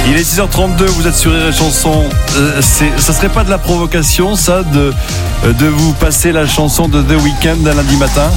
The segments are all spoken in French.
Il est 6h32, vous êtes sur Rire et Chanson. Ça serait pas de la provocation, ça, de vous passer la chanson de The Weeknd un lundi matin?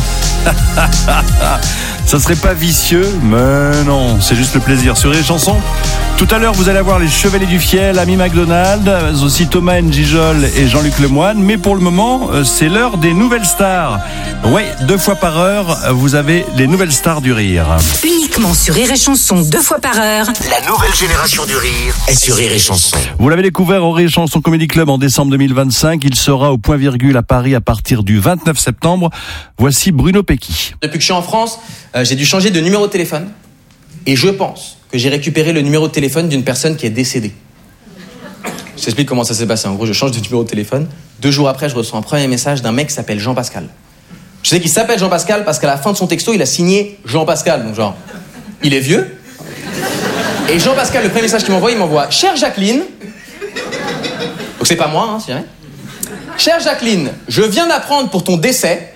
Ça serait pas vicieux? Mais non, c'est juste le plaisir. Sur Rire et Chanson, tout à l'heure, vous allez avoir les Chevaliers du Fiel, Amy McDonald, aussi Thomas N'Gijol et Jean-Luc Lemoyne. Mais pour le moment, c'est l'heure des nouvelles stars. Ouais, 2 fois par heure, vous avez les nouvelles stars du rire. Uniquement sur Rire et Chanson, 2 fois par heure. La nouvelle génération du rire est sur Rire et Chanson. Vous l'avez découvert au Rire et Chanson Comedy Club en décembre 2025. Il sera au Point Virgule à Paris à partir du 29 septembre. Voici Bruno Pecky. Depuis que je suis en France, j'ai dû changer de numéro de téléphone. Et je pense que j'ai récupéré le numéro de téléphone d'une personne qui est décédée. Je t'explique comment ça s'est passé. En gros, je change de numéro de téléphone. 2 jours après, je reçois un premier message d'un mec qui s'appelle Jean-Pascal. Je sais qu'il s'appelle Jean-Pascal parce qu'à la fin de son texto, il a signé Jean-Pascal. Donc genre, il est vieux. Et Jean-Pascal, le premier message qu'il m'envoie, il m'envoie « Chère Jacqueline ». Donc c'est pas moi, hein, c'est vrai. « Chère Jacqueline, je viens d'apprendre pour ton décès.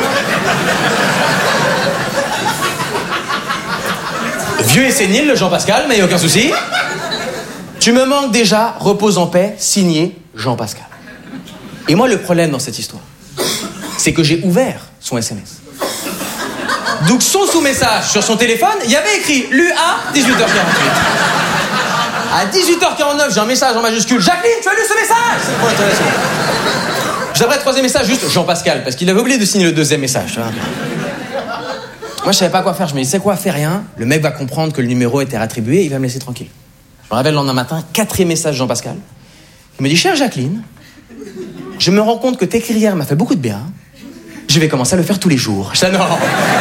Vieux et sénile, le Jean-Pascal, mais y a aucun souci. Tu me manques déjà, repose en paix, signé Jean-Pascal. » Et moi, le problème dans cette histoire, c'est que j'ai ouvert son SMS. Donc son sous-message sur son téléphone, il y avait écrit « Lu à 18h48 ». À 18h49, j'ai un message en majuscule « Jacqueline, tu as lu ce message ?» J'après le 3e message, juste Jean-Pascal, parce qu'il avait oublié de signer le 2e message. Tu vois. Moi, je savais pas quoi faire. Je me dis, c'est quoi, fais rien. Le mec va comprendre que le numéro était réattribué et il va me laisser tranquille. Je me réveille le lendemain matin, 4e message Jean-Pascal. Il me dit, chère Jacqueline, je me rends compte que t'écrire hier m'a fait beaucoup de bien. Je vais commencer à le faire tous les jours. Je dis, non.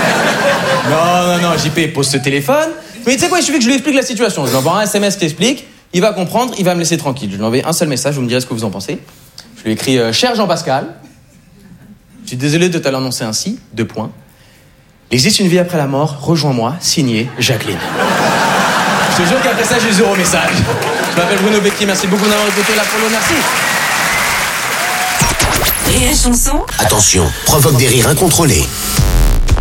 Non, JP, pose ce téléphone. Mais tu sais quoi, il suffit que je lui explique la situation. Je lui envoie un SMS qui explique, il va comprendre, il va me laisser tranquille. Je lui envoie un seul message, vous me direz ce que vous en pensez. Je lui écris, cher Jean-Pascal, je suis désolé de te l'annoncer ainsi, 2 points. Il existe une vie après la mort, rejoins-moi, signé Jacqueline. Je te jure qu'après ça, j'ai 0 message. Je m'appelle Bruno Pecky, merci beaucoup d'avoir écouté l'Apollo, merci. Rire et Chanson. Attention, provoque des rires incontrôlés.